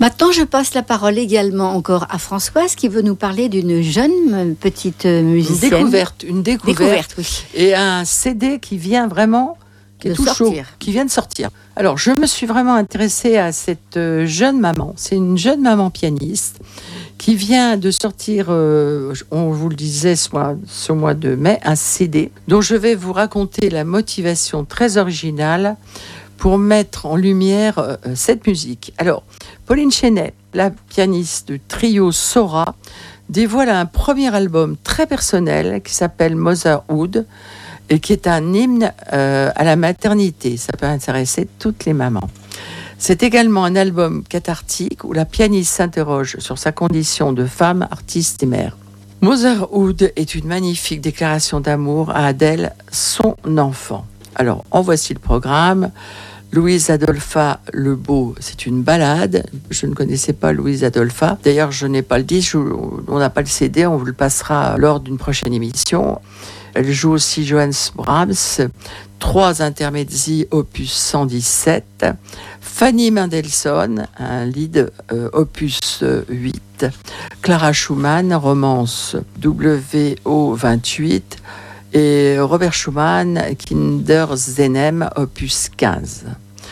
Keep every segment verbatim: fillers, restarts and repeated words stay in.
Maintenant, je passe la parole également encore à Françoise qui veut nous parler d'une jeune petite musicienne. Une découverte, une découverte, découverte oui. Et un C D qui vient vraiment, qui est de tout sortir. chaud, qui vient de sortir. Alors, je me suis vraiment intéressée à cette jeune maman. C'est une jeune maman pianiste qui vient de sortir, euh, on vous le disait ce mois, ce mois de mai, un C D dont je vais vous raconter la motivation très originale pour mettre en lumière euh, cette musique. Alors, Pauline Chenet, la pianiste du trio Sora, dévoile un premier album très personnel qui s'appelle Motherhood et qui est un hymne euh, à la maternité. Ça peut intéresser toutes les mamans. C'est également un album cathartique où la pianiste s'interroge sur sa condition de femme, artiste et mère. Motherhood est une magnifique déclaration d'amour à Adèle, son enfant. Alors, en voici le programme. Louise Adolpha Le Beau, c'est une ballade. Je ne connaissais pas Louise Adolpha. D'ailleurs, je n'ai pas le disque, on n'a pas le C D, on vous le passera lors d'une prochaine émission. Elle joue aussi Johannes Brahms, trois intermezzi opus cent dix-sept, Fanny Mendelssohn, un lied euh, opus huit, Clara Schumann, romance W O vingt-huit, et Robert Schumann, Kinderszenen, opus quinze.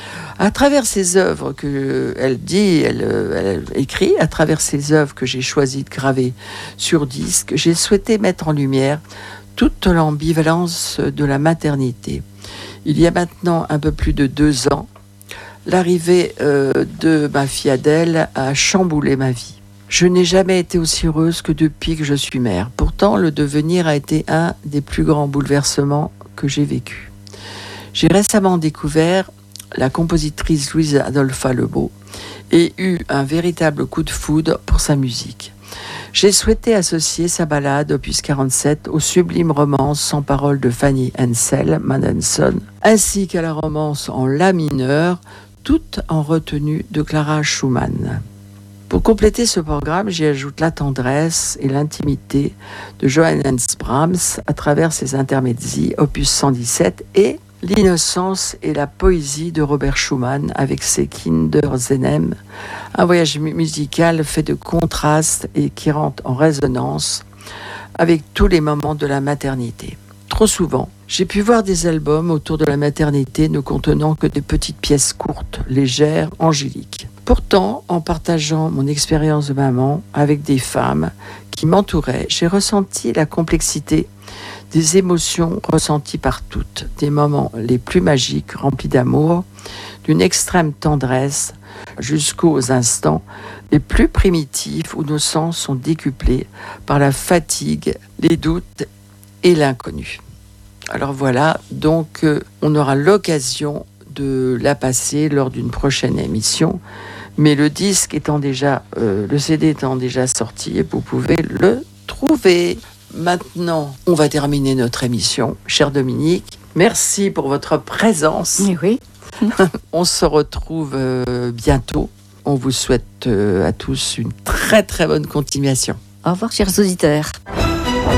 À travers ces œuvres qu'elle dit, elle, elle écrit, à travers ces œuvres que j'ai choisi de graver sur disque, j'ai souhaité mettre en lumière toute l'ambivalence de la maternité. Il y a maintenant un peu plus de deux ans, l'arrivée euh, de ma fille Adèle a chamboulé ma vie. Je n'ai jamais été aussi heureuse que depuis que je suis mère. Pourtant, le devenir a été un des plus grands bouleversements que j'ai vécu. J'ai récemment découvert la compositrice Louise Adolpha Le Beau et eu un véritable coup de foudre pour sa musique. J'ai souhaité associer sa ballade opus quarante-sept aux sublimes romances sans paroles de Fanny Hensel Mendelssohn, ainsi qu'à la romance en la mineur, toutes en retenue de Clara Schumann. Pour compléter ce programme, j'y ajoute la tendresse et l'intimité de Johannes Brahms à travers ses intermezzi opus cent dix-sept et l'innocence et la poésie de Robert Schumann avec ses Kinderszenen, un voyage musical fait de contrastes et qui rentre en résonance avec tous les moments de la maternité. Trop souvent, j'ai pu voir des albums autour de la maternité ne contenant que des petites pièces courtes, légères, angéliques. Pourtant, en partageant mon expérience de maman avec des femmes qui m'entouraient, j'ai ressenti la complexité des émotions ressenties par toutes, des moments les plus magiques, remplis d'amour, d'une extrême tendresse, jusqu'aux instants les plus primitifs où nos sens sont décuplés par la fatigue, les doutes et l'inconnu. Alors voilà, donc euh, on aura l'occasion de la passer lors d'une prochaine émission, mais le disque étant déjà, euh, le C D étant déjà sorti, vous pouvez le trouver. Maintenant, on va terminer notre émission. Cher Dominique, merci pour votre présence. Oui, oui. On se retrouve euh, bientôt. On vous souhaite euh, à tous une très très bonne continuation. Au revoir, chers auditeurs.